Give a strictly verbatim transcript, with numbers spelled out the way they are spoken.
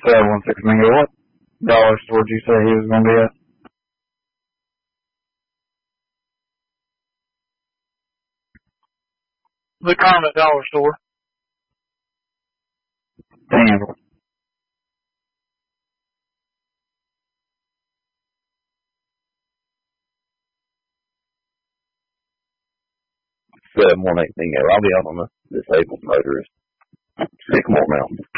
seven one six Mingo, what dollar store did you say he was going to be at? The Kermit Dollar Store. Danville. seven one eight Mingo. I'll be out on the disabled motorist. Sycamore Mountain.